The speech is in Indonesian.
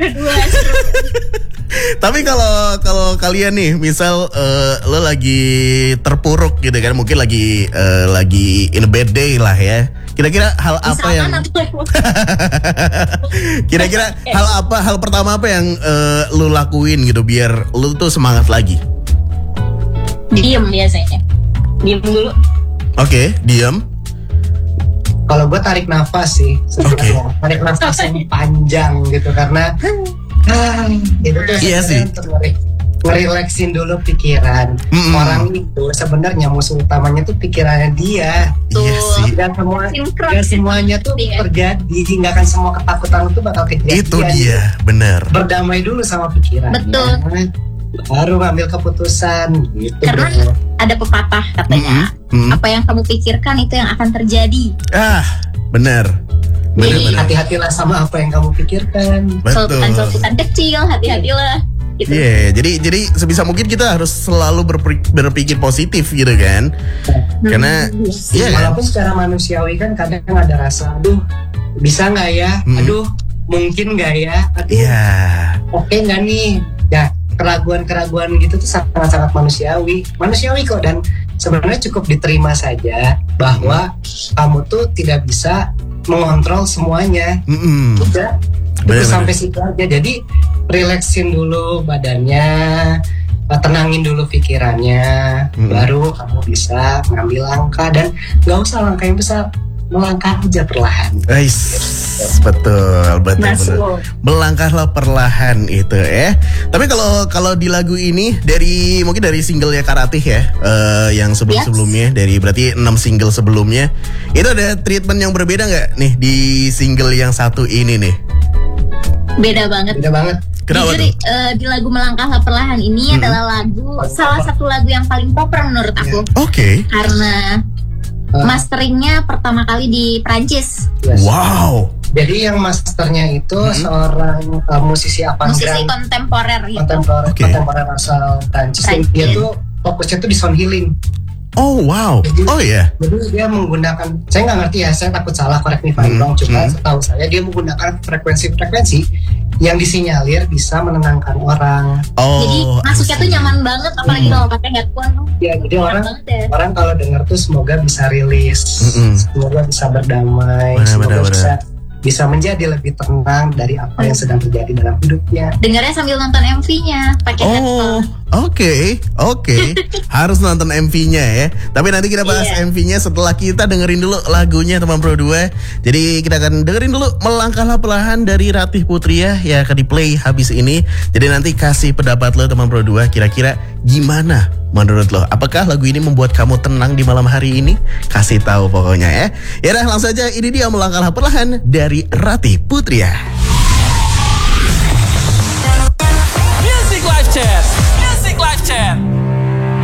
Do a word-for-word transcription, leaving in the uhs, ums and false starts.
berdua. Tapi kalau kalau kalian nih, misal uh, lo lagi terpuruk gitu kan, mungkin lagi uh, lagi in a bad day lah ya. Kira-kira hal apa yang Kira-kira hal apa, hal pertama apa yang uh, lo lakuin gitu biar lo tuh semangat lagi? Diem biasanya. Diem dulu. Oke, okay, diem. Kalau gue tarik nafas sih, okay. Tarik nafas yang panjang gitu karena ah, itu tuh iya sih. Untuk ngerileksin dulu pikiran. Mm-mm. Orang itu sebenarnya musuh utamanya tuh pikirannya dia. Iya sih. Dan semua, dan semuanya tuh iya. terjadi, nggak akan semua ketakutan itu bakal kejadian. Itu dia, benar. Berdamai dulu sama pikiran. Betul. Baru ngambil keputusan gitu. Karena bro. Ada pepatah katanya, mm-hmm. Mm-hmm. apa yang kamu pikirkan itu yang akan terjadi. Ah, benar. Jadi hati-hatilah sama apa yang kamu pikirkan. Kesulitan-kesulitan kecil, hati-hatilah. Gitu. Iya, yeah, jadi jadi sebisa mungkin kita harus selalu berpikir, berpikir positif gitu kan. Hmm. Karena yes. ya walaupun kan? Secara manusiawi kan kadang ada rasa, aduh bisa nggak ya, hmm. aduh mungkin nggak ya, aduh yeah. oke okay nggak nih, ya keraguan-keraguan gitu tuh sangat-sangat manusiawi, manusiawi kok, dan sebenarnya cukup diterima saja bahwa hmm. kamu tuh tidak bisa mengontrol semuanya, hmm. udah. Itu sampai situ aja. Jadi relaksin dulu badannya, tenangin dulu pikirannya, hmm. baru kamu bisa ngambil langkah. Dan gak usah langkah yang besar, melangkah aja perlahan. Ais, betul, betul, betul. Melangkahlah perlahan itu ya. Tapi kalau kalau di lagu ini dari mungkin dari singlenya Karatih ya, uh, yang sebelum sebelumnya yes. dari berarti enam single sebelumnya, itu ada treatment yang berbeda nggak nih di single yang satu ini nih? Beda banget. Beda banget. Kenapa Jujur uh, di lagu Melangkahlah Perlahan ini hmm. adalah lagu salah satu lagu yang paling populer menurut aku. Oke. Okay. Karena uh. masteringnya pertama kali di Prancis. Yes. Wow. Jadi yang masternya itu hmm. seorang uh, musisi avant-garde. Musisi kontemporer gitu. Kontemporer, okay. kontemporer asal Prancis. Prancis. Dia tuh fokusnya tuh di sound healing. Oh wow, jadi, oh ya. Yeah. Jadi dia menggunakan, saya nggak ngerti ya, saya takut salah, correct me if I'm wrong. Cuma hmm. setahu saya dia menggunakan frekuensi-frekuensi yang disinyalir bisa menenangkan orang. Oh. Jadi masuknya tuh nyaman banget, apalagi hmm. kalau pakai headphone. Ya, jadi orang ya. orang kalau dengar tuh semoga bisa rilis, hmm. semoga bisa berdamai, benar, semoga benar, bisa benar. bisa menjadi lebih tenang dari apa yang sedang terjadi dalam hidupnya. Dengarnya sambil nonton M V-nya pakai oh, headphone. Oke, oke, harus nonton M V-nya ya. Tapi nanti kita bahas yeah. M V-nya setelah kita dengerin dulu lagunya teman Pro dua. Jadi kita akan dengerin dulu Melangkahlah Perlahan dari Ratih Putria ya, akan di play habis ini. Jadi nanti kasih pendapat lo teman Pro dua, kira-kira gimana menurut lo? Apakah lagu ini membuat kamu tenang di malam hari ini? Kasih tahu pokoknya ya. Ya udah langsung aja, ini dia Melangkahlah Perlahan dari Ratih Putria.